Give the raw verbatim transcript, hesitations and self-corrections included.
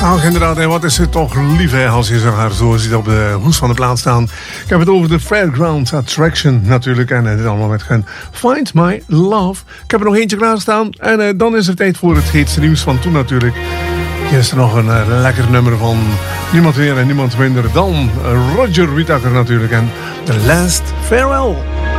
Ach, inderdaad, en wat is het toch lief hè, als je haar zo ziet op de hoes van de plaat staan. Ik heb het over de Fairground Attraction natuurlijk. En dit allemaal met gaan Find My Love. Ik heb er nog eentje klaarstaan. En uh, dan is er tijd voor het heetste nieuws van toen natuurlijk. Hier is er nog een uh, lekker nummer van niemand meer en niemand minder dan uh, Roger Whittaker natuurlijk. En The Last Farewell.